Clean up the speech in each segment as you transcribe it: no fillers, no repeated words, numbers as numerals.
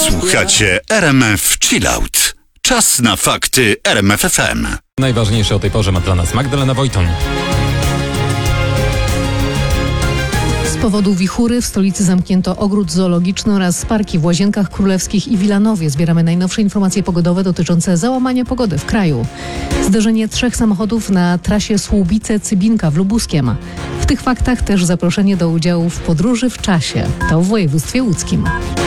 Słuchacie RMF Chillout. Czas na fakty RMF FM. Najważniejsze o tej porze ma dla nas Magdalena Wojton. Z powodu wichury w stolicy zamknięto ogród zoologiczny oraz parki w Łazienkach Królewskich i Wilanowie. Zbieramy najnowsze informacje pogodowe dotyczące załamania pogody w kraju. Zderzenie 3 samochodów na trasie Słubice-Cybinka w Lubuskiem. W tych faktach też zaproszenie do udziału w podróży w czasie. To w województwie łódzkim.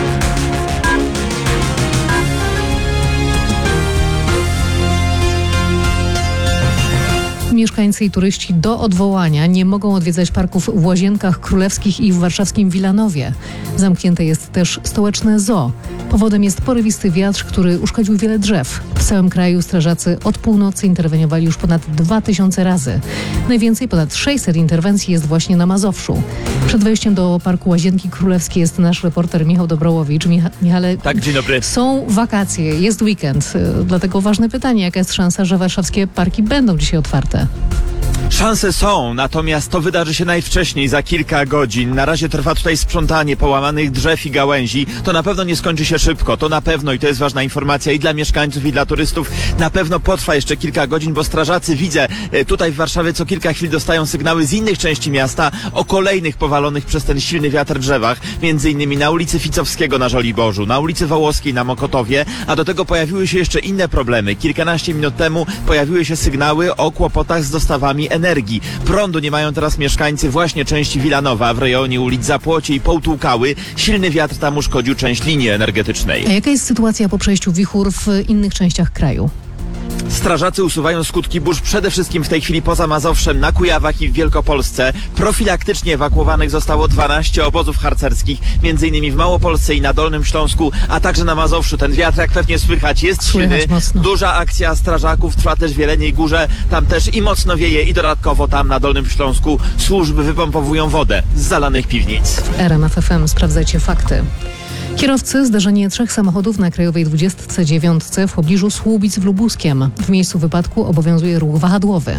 Mieszkańcy i turyści do odwołania nie mogą odwiedzać parków w Łazienkach Królewskich i w warszawskim Wilanowie. Zamknięte jest też stołeczne zoo. Powodem jest porywisty wiatr, który uszkodził wiele drzew. W całym kraju strażacy od północy interweniowali już ponad 2000 razy. Najwięcej, ponad 600 interwencji jest właśnie na Mazowszu. Przed wejściem do Parku Łazienki Królewskie jest nasz reporter Michał Dobrołowicz. Michale, tak, dzień dobry. Są wakacje, jest weekend. Dlatego ważne pytanie, jaka jest szansa, że warszawskie parki będą dzisiaj otwarte? Szanse są, natomiast to wydarzy się najwcześniej za kilka godzin. Na razie trwa tutaj sprzątanie połamanych drzew i gałęzi. To na pewno nie skończy się szybko. To na pewno, i to jest ważna informacja i dla mieszkańców, i dla turystów, na pewno potrwa jeszcze kilka godzin, bo strażacy, widzę, tutaj w Warszawie co kilka chwil dostają sygnały z innych części miasta o kolejnych powalonych przez ten silny wiatr drzewach. Między innymi na ulicy Ficowskiego na Żoliborzu, na ulicy Wołoskiej na Mokotowie, a do tego pojawiły się jeszcze inne problemy. Kilkanaście minut temu pojawiły się sygnały o kłopotach z dostawami energii. Prądu nie mają teraz mieszkańcy właśnie części Wilanowa w rejonie ulic Zapłocie i Połtułkały. Silny wiatr tam uszkodził część linii energetycznej. A jaka jest sytuacja po przejściu wichur w innych częściach kraju? Strażacy usuwają skutki burz przede wszystkim w tej chwili poza Mazowszem, na Kujawach i w Wielkopolsce. Profilaktycznie ewakuowanych zostało 12 obozów harcerskich, m.in. w Małopolsce i na Dolnym Śląsku, a także na Mazowszu. Ten wiatr, jak pewnie słychać, jest silny. Duża akcja strażaków trwa też w Jeleniej Górze. Tam też i mocno wieje, i dodatkowo tam na Dolnym Śląsku służby wypompowują wodę z zalanych piwnic. W RMF FM sprawdzajcie fakty. Kierowcy zdarzenie 3 samochodów na Krajowej 29 w pobliżu Słubic w Lubuskiem. W miejscu wypadku obowiązuje ruch wahadłowy.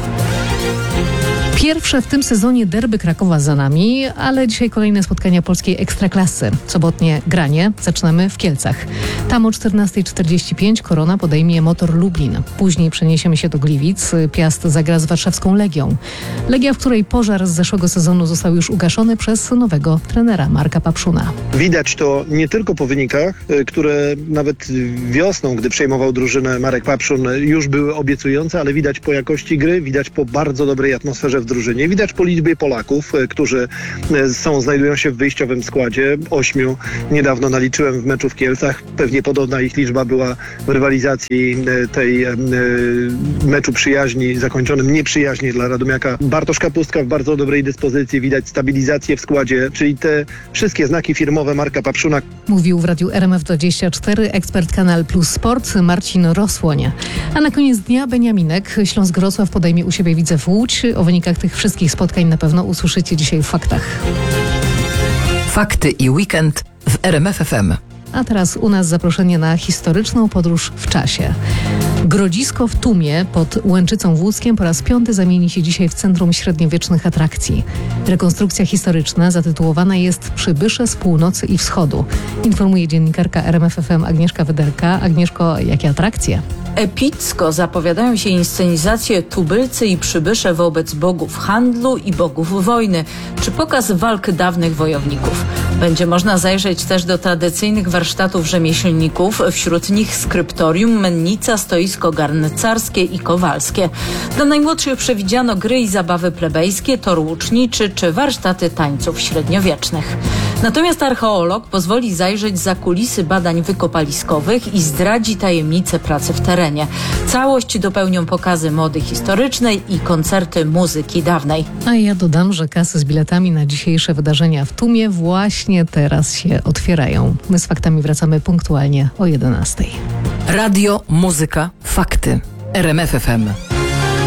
Pierwsze w tym sezonie derby Krakowa za nami, ale dzisiaj kolejne spotkania polskiej ekstraklasy. Sobotnie granie zaczynamy w Kielcach. Tam o 14:45 Korona podejmie Motor Lublin. Później przeniesiemy się do Gliwic. Piast zagra z warszawską Legią. Legia, w której pożar z zeszłego sezonu został już ugaszony przez nowego trenera Marka Papszuna. Widać to nie tylko po wynikach, które nawet wiosną, gdy przejmował drużynę Marek Papszun, już były obiecujące, ale widać po jakości gry, widać po bardzo dobrej atmosferze w drużynie. Widać po liczbie Polaków, którzy znajdują się w wyjściowym składzie. 8 niedawno naliczyłem w meczu w Kielcach. Pewnie podobna ich liczba była w rywalizacji tej meczu przyjaźni, zakończonym nieprzyjaźnie dla Radomiaka. Bartosz Kapustka w bardzo dobrej dyspozycji. Widać stabilizację w składzie, czyli te wszystkie znaki firmowe Marka Papszuna. Mówił w radiu RMF24 ekspert Kanal Plus Sport Marcin Rosłoń. A na koniec dnia Beniaminek. Śląsk-Wrocław podejmie u siebie Widzew Łódź. O wynikach tych wszystkich spotkań na pewno usłyszycie dzisiaj w faktach. Fakty i weekend w RMF FM. A teraz u nas zaproszenie na historyczną podróż w czasie. Grodzisko w Tumie pod Łęczycą w Łódzkiem po raz 5 zamieni się dzisiaj w centrum średniowiecznych atrakcji. Rekonstrukcja historyczna zatytułowana jest Przybysze z północy i wschodu. Informuje dziennikarka RMF FM Agnieszka Wyderka. Agnieszko, jakie atrakcje? Epicko zapowiadają się inscenizacje Tubylcy i przybysze wobec bogów handlu i bogów wojny, czy pokaz walk dawnych wojowników. Będzie można zajrzeć też do tradycyjnych warsztatów rzemieślników, wśród nich skryptorium, mennica, stoisko garncarskie i kowalskie. Dla najmłodszych przewidziano gry i zabawy plebejskie, tor łuczniczy czy warsztaty tańców średniowiecznych. Natomiast archeolog pozwoli zajrzeć za kulisy badań wykopaliskowych i zdradzi tajemnice pracy w terenie. Całość dopełnią pokazy mody historycznej i koncerty muzyki dawnej. A ja dodam, że kasy z biletami na dzisiejsze wydarzenia w Tumie właśnie teraz się otwierają. My z faktami wracamy punktualnie o 11:00. Radio, muzyka, fakty. RMF FM.